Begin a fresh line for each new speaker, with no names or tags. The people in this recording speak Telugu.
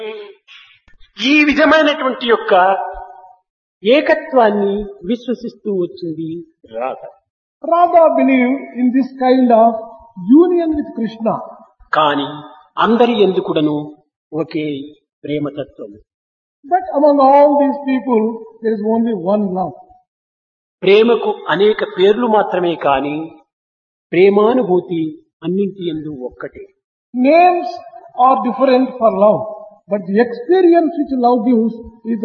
ఈ విధమైనటువంటి యొక్క ఏకత్వాన్ని విశ్వసిస్తూ వచ్చింది Radha.
Radha believed in this kind of union with Krishna.
కాని అందరి ఎందుకుడను ఒకే ప్రేమతత్వం.
But among all these people, there is only one love.
ప్రేమకు అనేక పేర్లు మాత్రమే కాని ప్రేమానుభూతి అన్నింటి యందు ఒక్కటే.
Names are different for love, but the experience which love gives is